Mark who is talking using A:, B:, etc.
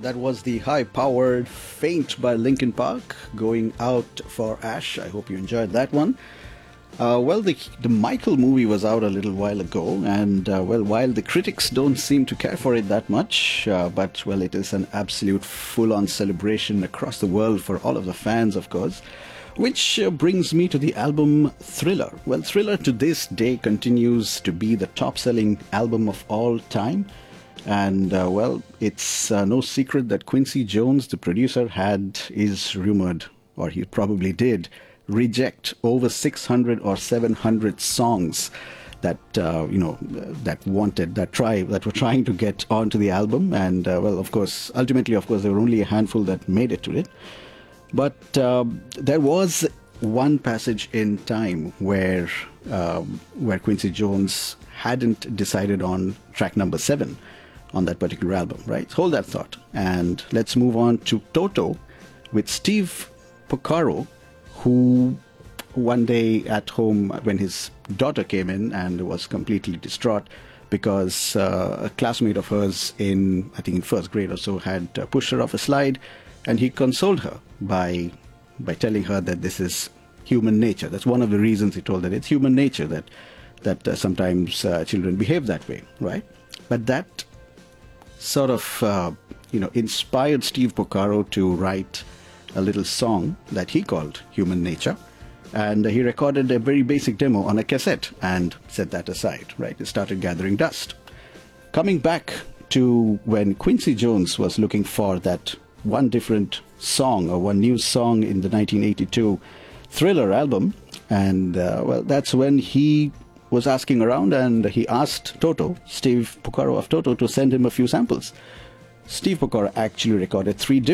A: That was the high-powered Faint by Linkin Park, going out for Ash. I hope you enjoyed that one. The Michael movie was out a little while ago, and while the critics don't seem to care for it that much, it is an absolute full-on celebration across the world for all of the fans, of course. Which brings me to the album Thriller. Well, Thriller to this day continues to be the top-selling album of all time. And, it's no secret that Quincy Jones, the producer, is rumored, or he probably did, reject over 600 or 700 songs that were trying to get onto the album. And, ultimately, there were only a handful that made it to it. But there was one passage in time where Quincy Jones hadn't decided on track number 7 on that particular album, right? Hold that thought. And let's move on to Toto with Steve Porcaro, who one day at home when his daughter came in and was completely distraught because a classmate of hers in first grade or so had pushed her off a slide, and he consoled her by telling her that this is human nature. That's one of the reasons he told that it's human nature that sometimes children behave that way, right? But that sort of inspired Steve Porcaro to write a little song that he called Human Nature, and he recorded a very basic demo on a cassette and set that aside, right? It started gathering dust. Coming back to when Quincy Jones was looking for that one different song or one new song in the 1982 Thriller album, and that's when he was asking around, and he asked Steve Porcaro of Toto, to send him a few samples. Steve Porcaro actually recorded 3